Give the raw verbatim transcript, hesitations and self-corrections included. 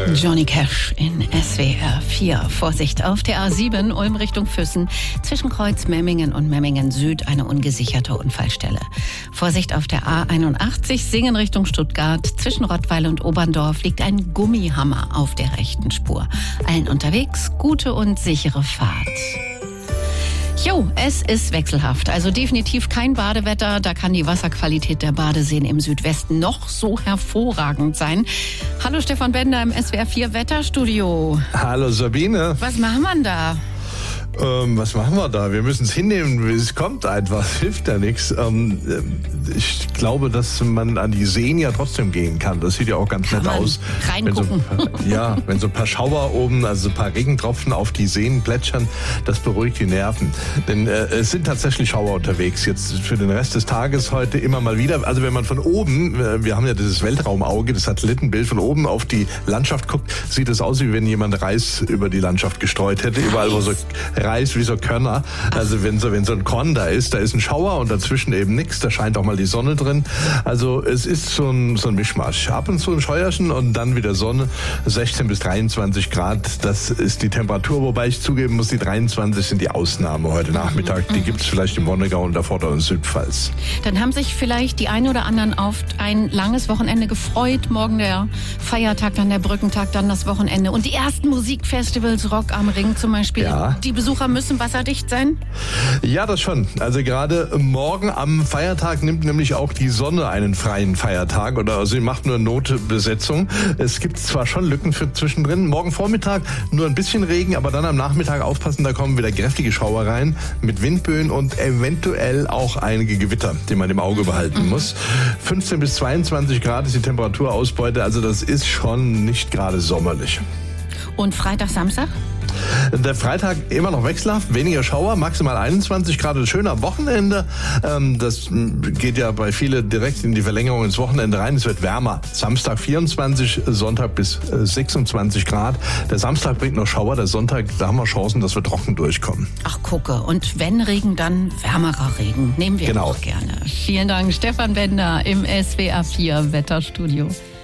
Johnny Cash in S W R vier. Vorsicht auf der A sieben, Ulm Richtung Füssen. Zwischen Kreuz Memmingen und Memmingen Süd eine ungesicherte Unfallstelle. Vorsicht auf der A einundachtzig, Singen Richtung Stuttgart. Zwischen Rottweil und Oberndorf liegt ein Gummihammer auf der rechten Spur. Allen unterwegs gute und sichere Fahrt. Jo, es ist wechselhaft, also definitiv kein Badewetter. Da kann die Wasserqualität der Badeseen im Südwesten noch so hervorragend sein. Hallo Stefan Bender im S W R vier Wetterstudio. Hallo Sabine. Was machen wir da? Ähm, was machen wir da? Wir müssen es hinnehmen, es kommt einfach, es hilft ja nichts. Ähm, ich glaube, dass man an die Seen ja trotzdem gehen kann. Das sieht ja auch ganz kann nett aus. Reingucken. Wenn so, ja, wenn so ein paar Schauer oben, also ein paar Regentropfen auf die Seen plätschern, das beruhigt die Nerven. Denn äh, es sind tatsächlich Schauer unterwegs. Jetzt für den Rest des Tages heute immer mal wieder. Also wenn man von oben, äh, wir haben ja dieses Weltraumauge, das Satellitenbild, von oben auf die Landschaft guckt, sieht es aus, wie wenn jemand Reis über die Landschaft gestreut hätte. Überall, wo so Reis wie so Körner. Also wenn so, wenn so ein Korn da ist, da ist ein Schauer und dazwischen eben nichts, da scheint auch mal die Sonne drin. Also es ist so ein, so ein Mischmasch. Ab und zu ein Scheuerchen und dann wieder Sonne. sechzehn bis dreiundzwanzig Grad, das ist die Temperatur, wobei ich zugeben muss, die dreiundzwanzig sind die Ausnahme heute Nachmittag. Die gibt es vielleicht im Wonnegau und der Vorderen Südpfalz. Dann haben sich vielleicht die einen oder anderen auf ein langes Wochenende gefreut. Morgen der Feiertag, dann der Brückentag, dann das Wochenende. Und die ersten Musikfestivals, Rock am Ring zum Beispiel, ja. Die Besucher müssen wasserdicht sein? Ja, das schon. Also gerade morgen am Feiertag nimmt nämlich auch die Sonne einen freien Feiertag oder sie macht nur Notbesetzung. Es gibt zwar schon Lücken für zwischendrin. Morgen Vormittag nur ein bisschen Regen, aber dann am Nachmittag aufpassen, da kommen wieder kräftige Schauer rein mit Windböen und eventuell auch einige Gewitter, die man im Auge behalten mhm. muss. fünfzehn bis zweiundzwanzig Grad ist die Temperaturausbeute, also das ist schon nicht gerade sommerlich. Und Freitag, Samstag? Der Freitag immer noch wechselhaft, weniger Schauer, maximal einundzwanzig Grad, ein schöner Wochenende. Das geht ja bei vielen direkt in die Verlängerung ins Wochenende rein. Es wird wärmer. Samstag vierundzwanzig, Sonntag bis sechsundzwanzig Grad. Der Samstag bringt noch Schauer, der Sonntag, da haben wir Chancen, dass wir trocken durchkommen. Ach, gucke. Und wenn Regen, dann wärmerer Regen. Nehmen wir genau. auch gerne. Vielen Dank, Stefan Bender im S W R vier Wetterstudio.